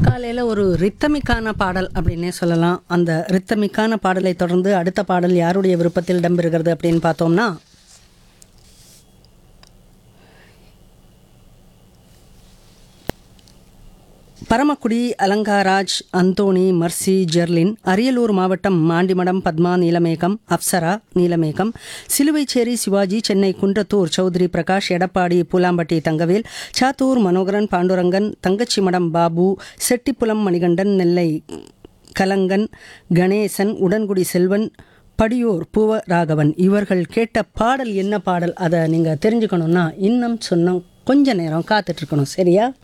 காலையில் ஒரு ரித்தமிக்கான பாடல் அப்படின்னே சொல்லலாம். அந்த ரித்தமிக்கான பாடலை தொடர்ந்து அடுத்த பாடல் யாருடைய விருப்பத்தில் இடம்பெறுகிறது அப்படின்னு பார்த்தோம்னா, பரமக்குடி அலங்காராஜ், அந்தோணி, மர்சி, ஜெர்லின், அரியலூர் மாவட்டம் மாண்டிமடம் பத்மா நீலமேகம், அப்சரா நீலமேகம், சிலுவைச்சேரி சிவாஜி, சென்னை குன்றத்தூர் சௌத்ரி பிரகாஷ், எடப்பாடி பூலாம்பட்டி தங்கவேல், சாத்தூர் மனோகரன் பாண்டுரங்கன், தங்கச்சிமடம் பாபு, செட்டிப்புலம் மணிகண்டன், நெல்லை கலங்கன், கணேசன், உடன்குடி செல்வன், படியூர் பூவராகவன் இவர்கள் கேட்ட பாடல் என்ன பாடல் அதை நீங்கள் தெரிஞ்சுக்கணுன்னா இன்னும் சொன்ன கொஞ்ச நேரம் காத்துட்ருக்கணும். சரியா?